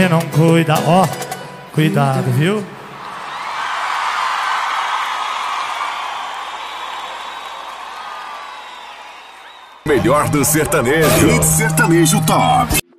não cuida, ó, cuidado, viu? Melhor do sertanejo. Sertanejo Top.